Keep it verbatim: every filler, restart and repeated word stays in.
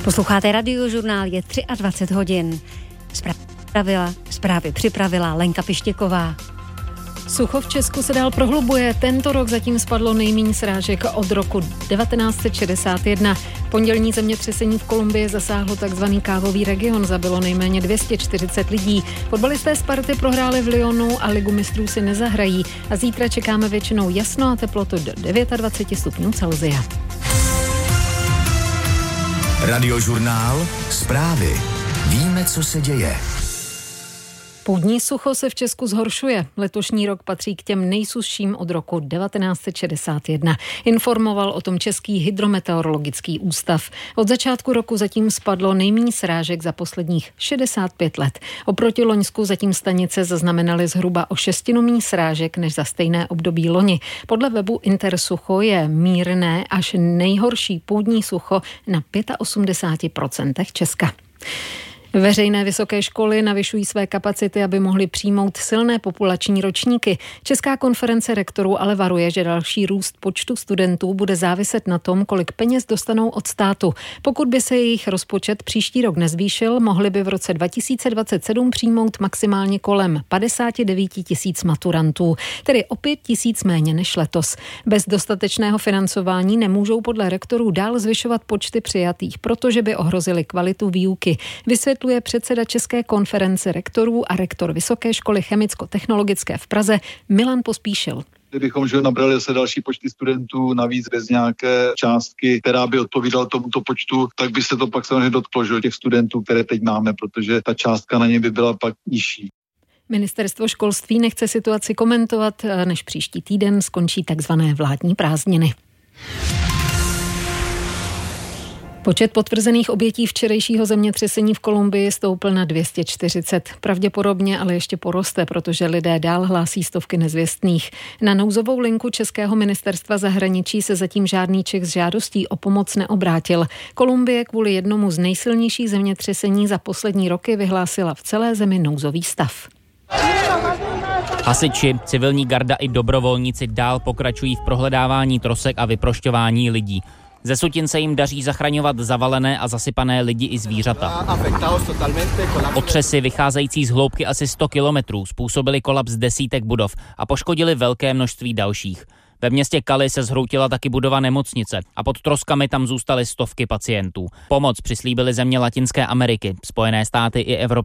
Posloucháte Radiožurnál, je dvacet tři hodin. Připravila, zprávy připravila Lenka Pištěková. Sucho v Česku se dál prohlubuje. Tento rok zatím spadlo nejméně srážek od roku devatenáct set šedesát jedna. Pondělní zemětřesení v Kolumbii zasáhlo takzvaný kávový region, zabilo nejméně dvě stě čtyřicet lidí. Fotbalisté Sparty prohráli v Lyonu a Ligu mistrů si nezahrají. A zítra čekáme většinou jasno a teplotu do dvacet devět stupňů Celsia. Radiožurnál, zprávy. Víme, co se děje. Půdní sucho se v Česku zhoršuje. Letošní rok patří k těm nejsušším od roku devatenáct set šedesát jedna. Informoval o tom Český hydrometeorologický ústav. Od začátku roku zatím spadlo nejméně srážek za posledních šedesát pět let. Oproti Loňsku zatím stanice zaznamenaly zhruba o šestinu méně srážek než za stejné období loni. Podle webu Intersucho je mírné až nejhorší půdní sucho na osmdesát pět procent Česka. Veřejné vysoké školy navyšují své kapacity, aby mohly přijmout silné populační ročníky. Česká konference rektorů ale varuje, že další růst počtu studentů bude záviset na tom, kolik peněz dostanou od státu. Pokud by se jejich rozpočet příští rok nezvýšil, mohli by v roce dva tisíce dvacet sedm přijmout maximálně kolem padesát devět tisíc maturantů, tedy o pět tisíc méně než letos. Bez dostatečného financování nemůžou podle rektorů dál zvyšovat počty přijatých, protože by ohrozili kvalitu výuky. Vysvětluje předseda České konference rektorů a rektor Vysoké školy chemicko-technologické v Praze Milan Pospíšil. Kdybychom že nabrali se další počty studentů navíc bez nějaké částky, která by odpovídala tomuto počtu, tak by se to pak samozřejmě dotklo že, těch studentů, které teď máme, protože ta částka na ně by byla pak nižší. Ministerstvo školství nechce situaci komentovat, než příští týden skončí takzvané vládní prázdniny. Počet potvrzených obětí včerejšího zemětřesení v Kolumbii stoupl na dvě stě čtyřicet. Pravděpodobně ale ještě poroste, protože lidé dál hlásí stovky nezvěstných. Na nouzovou linku Českého ministerstva zahraničí se zatím žádný Čech s žádostí o pomoc neobrátil. Kolumbie kvůli jednomu z nejsilnějších zemětřesení za poslední roky vyhlásila v celé zemi nouzový stav. Hasiči, civilní garda i dobrovolníci dál pokračují v prohledávání trosek a vyprošťování lidí. Ze sutin se jim daří zachraňovat zavalené a zasypané lidi i zvířata. Otřesy vycházející z hloubky asi sto kilometrů způsobily kolaps desítek budov a poškodili velké množství dalších. Ve městě Cali se zhroutila taky budova nemocnice a pod troskami tam zůstaly stovky pacientů. Pomoc přislíbily země Latinské Ameriky, Spojené státy i Evropské